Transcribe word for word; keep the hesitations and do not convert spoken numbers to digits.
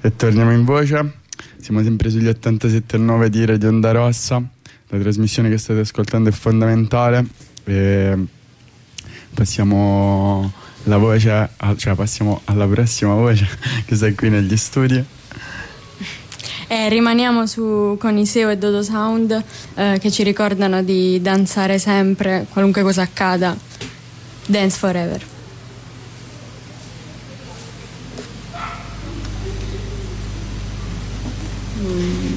E torniamo in voce. Siamo sempre sugli ottantasette e nove di Radio Onda Rossa. La trasmissione che state ascoltando è fondamentale. E passiamo la voce, a, cioè passiamo alla prossima voce che sta qui negli studi. E rimaniamo su con Iseo e Dodo Sound eh, che ci ricordano di danzare sempre, qualunque cosa accada. Dance forever. Mm.